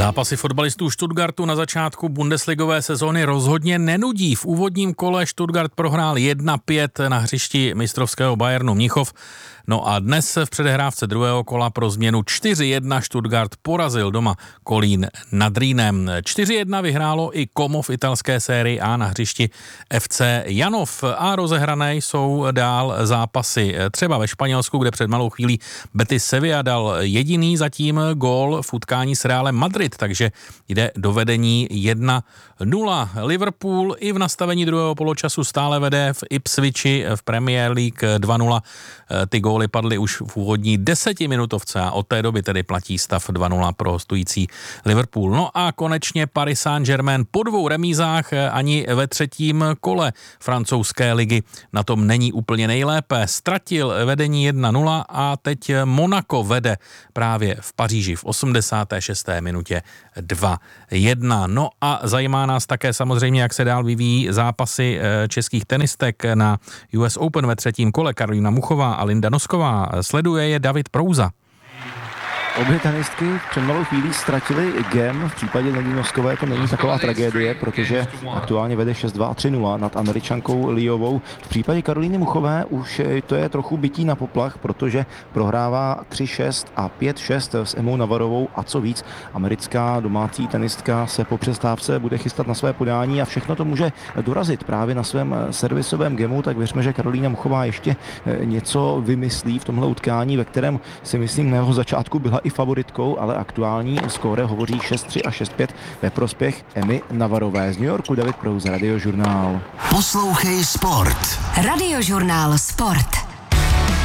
Zápasy fotbalistů Stuttgartu na začátku bundesligové sezóny rozhodně nenudí. V úvodním kole Stuttgart prohrál 1-5 na hřišti mistrovského Bayernu Mnichov. No a dnes v předehrávce druhého kola pro změnu 4-1 Stuttgart porazil doma Kolín nad Rýnem. 4-1 vyhrálo i Como v italské sérii A na hřišti FC Janov. A rozehrané jsou dál zápasy. Třeba ve Španělsku, kde před malou chvílí Betis Sevilla dal jediný zatím gól v utkání s Realem Madrid, takže jde do vedení 1-0. Liverpool i v nastavení druhého poločasu stále vede v Ipswichi v Premier League 2-0. Ty góly padly už v úvodní 10minutovce a od té doby tedy platí stav 2-0 pro hostující Liverpool. No a konečně Paris Saint-Germain po 2 remízách ani ve třetím kole francouzské ligy na tom není úplně nejlépe. Ztratil vedení 1-0 a teď Monaco vede právě v Paříži v 86. minutě 2-1. No a zajímá nás také samozřejmě, jak se dál vyvíjí zápasy českých tenistek na US Open ve třetím kole. Karolína Muchová a Linda Nosková. Sleduje je David Prouza. Obě tenistky před malou chvílí ztratili game, v případě Lindy Noskové to není taková tragédie, protože aktuálně vede 6-2 a 3-0 nad Američankou Liovou. V případě Karolíny Muchové už to je trochu bytí na poplach, protože prohrává 3-6 a 5-6 s Emou Navarovou a co víc, americká domácí tenistka se po přestávce bude chystat na své podání a všechno to může dorazit právě na svém servisovém gameu, tak věřme, že Karolína Muchová ještě něco vymyslí v tomhle utkání, ve kterém si myslím na jeho začátku byla i favoritkou, ale aktuální skóre hovoří 6-3 a 6-5 ve prospěch Emy Navarové. Z New Yorku David Prouza, Radiožurnál. Poslouchej Sport. Radiožurnál Sport.